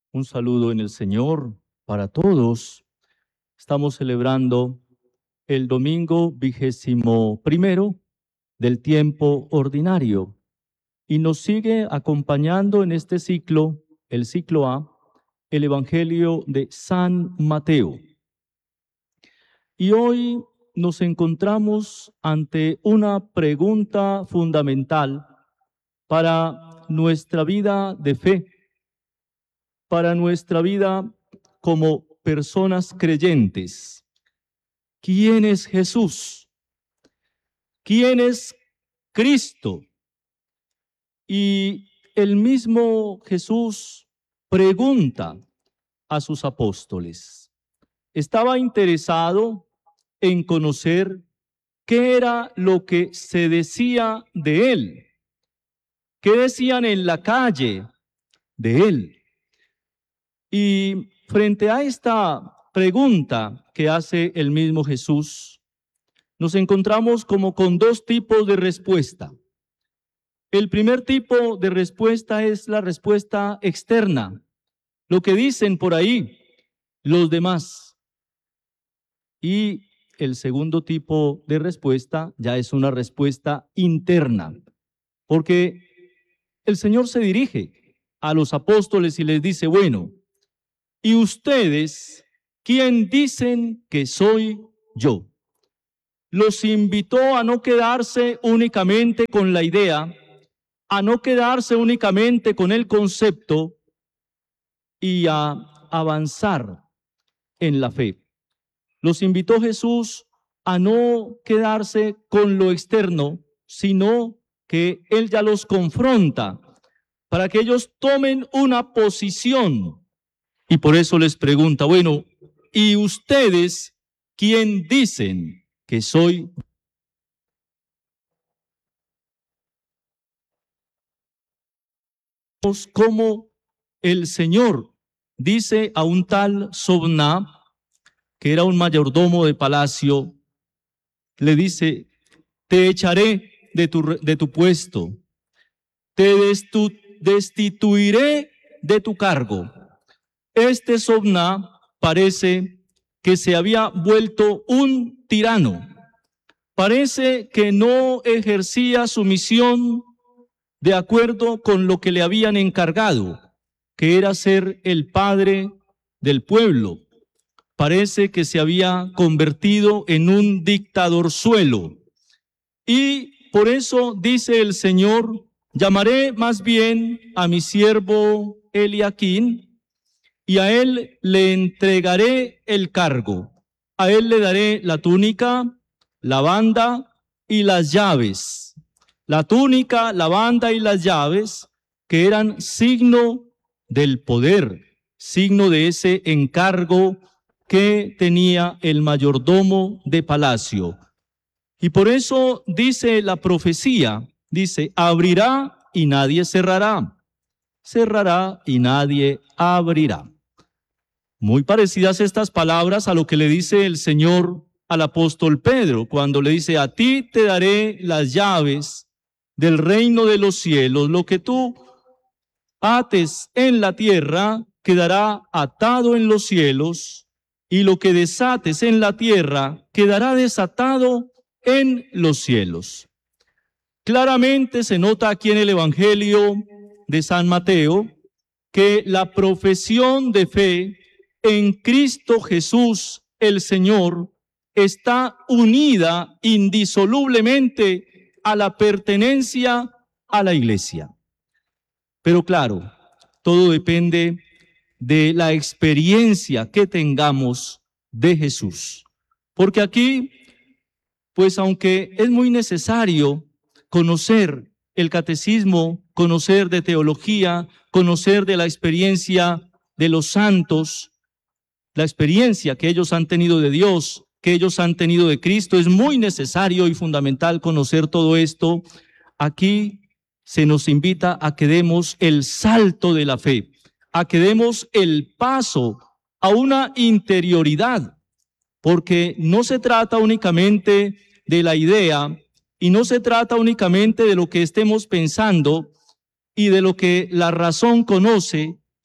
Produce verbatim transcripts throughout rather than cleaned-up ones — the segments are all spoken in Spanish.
Un saludo en el Señor para todos. Estamos celebrando el domingo vigésimo primero del tiempo ordinario y nos sigue acompañando en este ciclo, el ciclo A, el Evangelio de San Mateo. Y hoy nos encontramos ante una pregunta fundamental para nuestra vida de fe, para nuestra vida como personas creyentes. ¿Quién es Jesús? ¿Quién es Cristo? Y el mismo Jesús pregunta a sus apóstoles. Estaba interesado en conocer qué era lo que se decía de él, qué decían en la calle de él. Y frente a esta pregunta que hace el mismo Jesús, nos encontramos como con dos tipos de respuesta. El primer tipo de respuesta es la respuesta externa, lo que dicen por ahí los demás. Y el segundo tipo de respuesta ya es una respuesta interna, porque el Señor se dirige a los apóstoles y les dice, bueno, ¿y ustedes quién dicen que soy yo? Los invitó a no quedarse únicamente con la idea, a no quedarse únicamente con el concepto y a avanzar en la fe. Los invitó Jesús a no quedarse con lo externo, sino que Él ya los confronta para que ellos tomen una posición. Y por eso les pregunta, bueno, ¿y ustedes quién dicen que soy? Como el Señor dice a un tal Sobná, que era un mayordomo de palacio, le dice, te echaré de tu, de tu puesto, te destu, destituiré de tu cargo. Este Sobná parece que se había vuelto un tirano. Parece que no ejercía su misión de acuerdo con lo que le habían encargado, que era ser el padre del pueblo. Parece que se había convertido en un dictadorzuelo. Y por eso dice el Señor, llamaré más bien a mi siervo Eliaquín, y a él le entregaré el cargo. A él le daré la túnica, la banda y las llaves. La túnica, la banda y las llaves, que eran signo del poder, signo de ese encargo que tenía el mayordomo de palacio. Y por eso dice la profecía, dice, abrirá y nadie cerrará, cerrará y nadie abrirá. Muy parecidas estas palabras a lo que le dice el Señor al apóstol Pedro, cuando le dice, a ti te daré las llaves del reino de los cielos, lo que tú ates en la tierra quedará atado en los cielos, y lo que desates en la tierra quedará desatado en los cielos. Claramente se nota aquí en el Evangelio de San Mateo que la profesión de fe en Cristo Jesús el Señor está unida indisolublemente a la pertenencia a la Iglesia. Pero claro, todo depende de la experiencia que tengamos de Jesús. Porque aquí, pues aunque es muy necesario conocer el catecismo, conocer de teología, conocer de la experiencia de los santos, la experiencia que ellos han tenido de Dios, que ellos han tenido de Cristo, es muy necesario y fundamental conocer todo esto. Aquí se nos invita a que demos el salto de la fe, a que demos el paso a una interioridad, porque no se trata únicamente de la idea y no se trata únicamente de lo que estemos pensando y de lo que la razón conoce,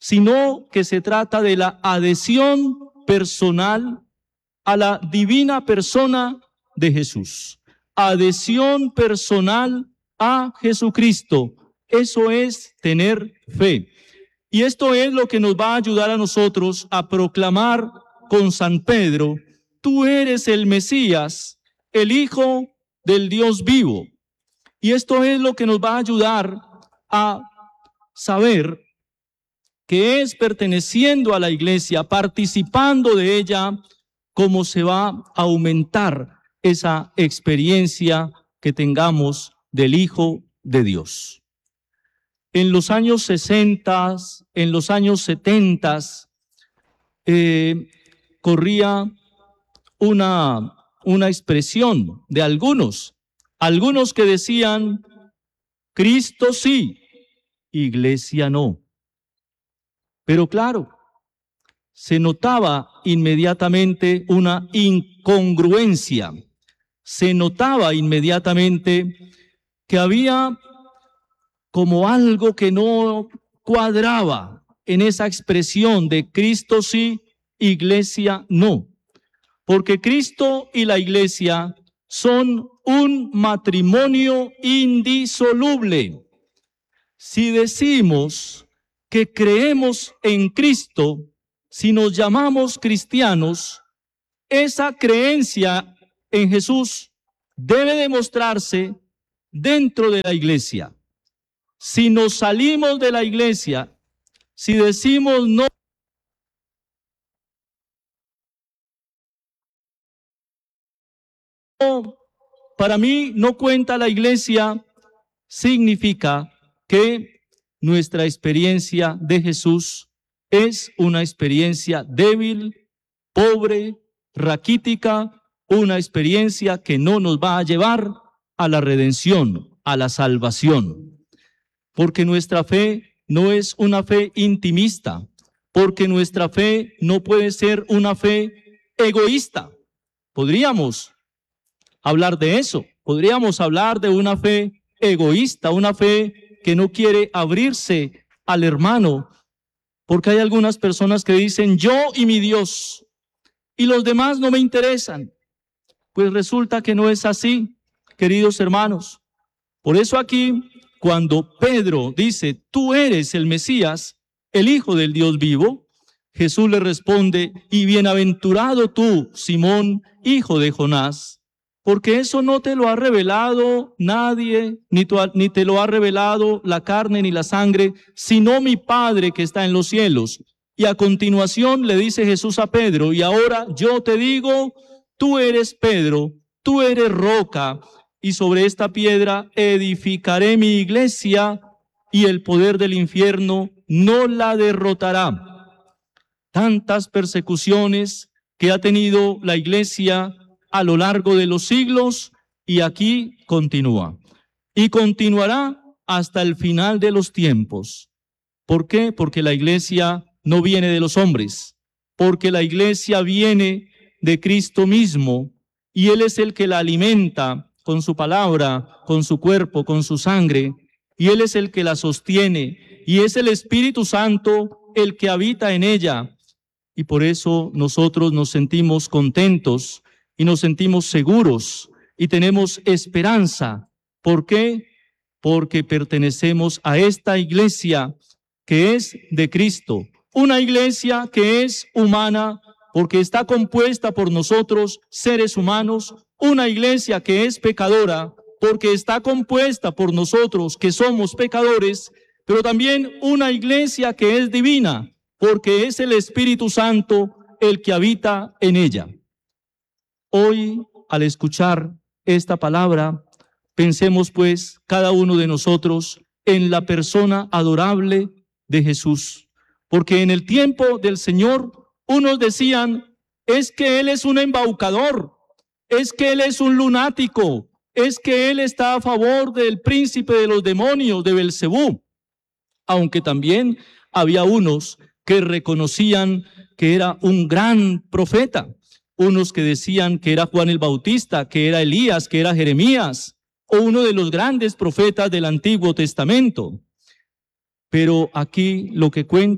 sino que se trata de la adhesión personal a la divina persona de Jesús. Adhesión personal a Jesucristo. Eso es tener fe. Y esto es lo que nos va a ayudar a nosotros a proclamar con San Pedro: tú eres el Mesías, el Hijo del Dios vivo. Y esto es lo que nos va a ayudar a saber que es perteneciendo a la iglesia, participando de ella, cómo se va a aumentar esa experiencia que tengamos del Hijo de Dios. En los años sesenta, en los años setenta, eh, corría una, una expresión de algunos, algunos que decían: Cristo sí, iglesia no. Pero claro, se notaba inmediatamente una incongruencia, se notaba inmediatamente que había como algo que no cuadraba en esa expresión de Cristo sí, iglesia no. Porque Cristo y la iglesia son un matrimonio indisoluble. Si decimos que creemos en Cristo, si nos llamamos cristianos, esa creencia en Jesús debe demostrarse dentro de la iglesia. Si nos salimos de la iglesia, si decimos no, para mí no cuenta la iglesia, significa que nuestra experiencia de Jesús es una experiencia débil, pobre, raquítica, una experiencia que no nos va a llevar a la redención, a la salvación. Porque nuestra fe no es una fe intimista, porque nuestra fe no puede ser una fe egoísta. Podríamos hablar de eso, podríamos hablar de una fe egoísta, una fe que no quiere abrirse al hermano, porque hay algunas personas que dicen yo y mi Dios, y los demás no me interesan. Pues resulta que no es así, queridos hermanos. Por eso aquí, cuando Pedro dice, tú eres el Mesías, el Hijo del Dios vivo, Jesús le responde, y bienaventurado tú, Simón, hijo de Jonás, porque eso no te lo ha revelado nadie, ni, tu, ni te lo ha revelado la carne ni la sangre, sino mi Padre que está en los cielos. Y a continuación le dice Jesús a Pedro, y ahora yo te digo, tú eres Pedro, tú eres roca, y sobre esta piedra edificaré mi iglesia, y el poder del infierno no la derrotará. Tantas persecuciones que ha tenido la iglesia a lo largo de los siglos, y aquí continúa. Y continuará hasta el final de los tiempos. ¿Por qué? Porque la iglesia no viene de los hombres, porque la iglesia viene de Cristo mismo, y Él es el que la alimenta con su palabra, con su cuerpo, con su sangre, y Él es el que la sostiene, y es el Espíritu Santo el que habita en ella. Y por eso nosotros nos sentimos contentos y nos sentimos seguros y tenemos esperanza. ¿Por qué? Porque pertenecemos a esta iglesia que es de Cristo, una iglesia que es humana porque está compuesta por nosotros, seres humanos, una iglesia que es pecadora porque está compuesta por nosotros que somos pecadores, pero también una iglesia que es divina porque es el Espíritu Santo el que habita en ella. Hoy, al escuchar esta palabra, pensemos pues cada uno de nosotros en la persona adorable de Jesús, porque en el tiempo del Señor unos decían, es que Él es un embaucador, es que Él es un lunático, es que Él está a favor del príncipe de los demonios, de Belcebú, aunque también había unos que reconocían que era un gran profeta, unos que decían que era Juan el Bautista, que era Elías, que era Jeremías, o uno de los grandes profetas del Antiguo Testamento. Pero aquí lo que cuenta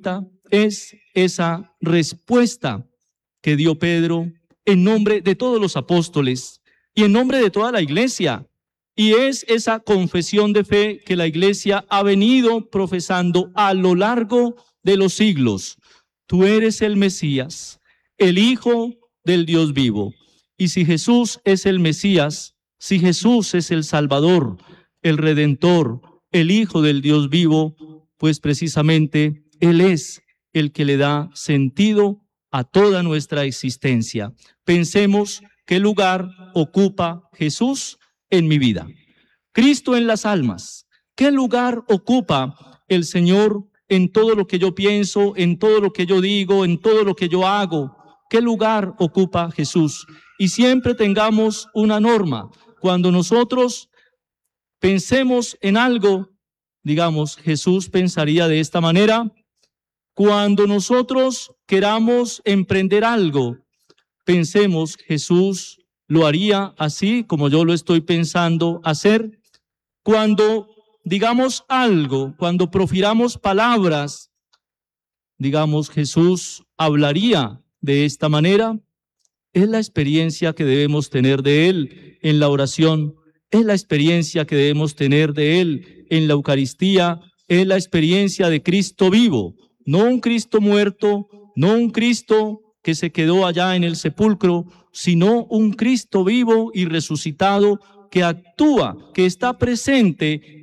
es esa respuesta que dio Pedro en nombre de todos los apóstoles y en nombre de toda la iglesia. Y es esa confesión de fe que la iglesia ha venido profesando a lo largo de los siglos. Tú eres el Mesías, el Hijo del Dios vivo. Y si Jesús es el Mesías, si Jesús es el Salvador, el Redentor, el Hijo del Dios vivo, pues precisamente Él es el que le da sentido a toda nuestra existencia. Pensemos qué lugar ocupa Jesús en mi vida. Cristo en las almas. ¿Qué lugar ocupa el Señor en todo lo que yo pienso, en todo lo que yo digo, en todo lo que yo hago? ¿Qué lugar ocupa Jesús? Y siempre tengamos una norma. Cuando nosotros pensemos en algo, digamos, Jesús pensaría de esta manera. Cuando nosotros queramos emprender algo, pensemos, Jesús lo haría así como yo lo estoy pensando hacer. Cuando digamos algo, cuando profiramos palabras, digamos, Jesús hablaría de esta manera. Es la experiencia que debemos tener de Él en la oración, es la experiencia que debemos tener de Él en la Eucaristía, es la experiencia de Cristo vivo, no un Cristo muerto, no un Cristo que se quedó allá en el sepulcro, sino un Cristo vivo y resucitado que actúa, que está presente